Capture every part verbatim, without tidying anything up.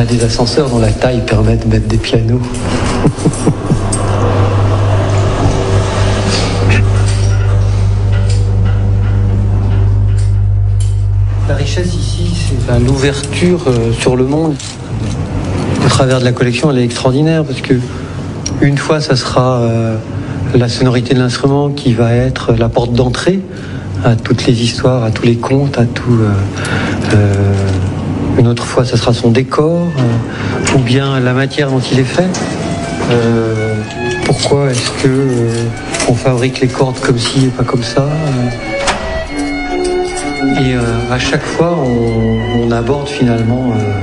a des ascenseurs dont la taille permet de mettre des pianos. La richesse ici, c'est l'ouverture sur le monde. Au travers de la collection, elle est extraordinaire parce que une fois, ça sera euh, la sonorité de l'instrument qui va être la porte d'entrée à toutes les histoires, à tous les contes, à tout. Euh, euh, une autre fois, ça sera son décor, euh, ou bien la matière dont il est fait. Euh, pourquoi est-ce que euh, on fabrique les cordes comme ci et pas comme ça? Et euh, à chaque fois, on, on aborde finalement euh,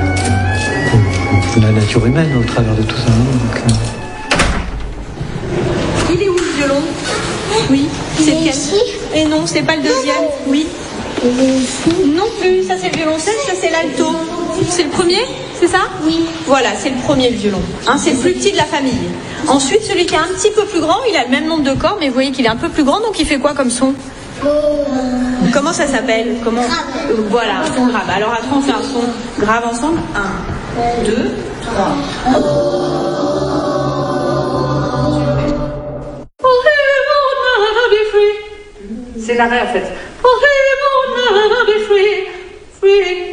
la nature humaine au travers de tout ça. Donc, euh... Il est où le violon? Oui, c'est lequel? Et non, c'est pas le deuxième. Oui. Non plus, ça c'est le violoncelle, ça c'est l'alto. C'est le premier, c'est ça? Oui. Voilà, c'est le premier le violon. Hein, c'est le plus petit de la famille. Ensuite, celui qui est un petit peu plus grand, il a le même nombre de cordes, mais vous voyez qu'il est un peu plus grand, donc il fait quoi comme son? Comment ça s'appelle? Comment? Voilà, un son grave. Alors après on fait un son grave ensemble. Un, deux, trois. C'est l'arrêt en fait. Free.